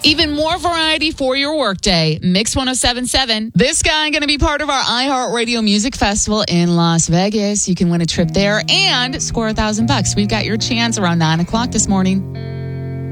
Even more variety for your workday. Mix 107.7. This guy going to be part of our iHeartRadio Music Festival in Las Vegas. You can win a trip there and score $1,000. We've got your chance around 9 o'clock this morning.